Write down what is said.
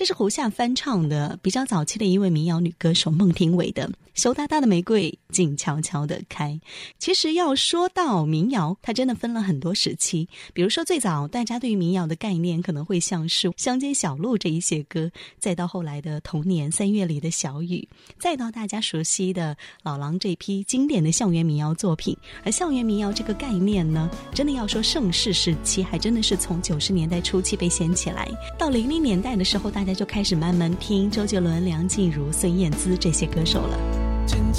这是胡夏翻唱的比较早期的一位民谣女歌手孟庭苇的《羞答答的玫瑰静悄悄地开》。其实要说到民谣，它真的分了很多时期，比如说最早大家对于民谣的概念可能会像是乡间小路这一些歌，再到后来的童年3月里的小雨，再到大家熟悉的老狼这批经典的校园民谣作品。而校园民谣这个概念呢，真的要说盛世时期还真的是从90年代初期被掀起来，到00年代的时候大家就开始慢慢听周杰伦、梁静茹、孙燕姿这些歌手了。 真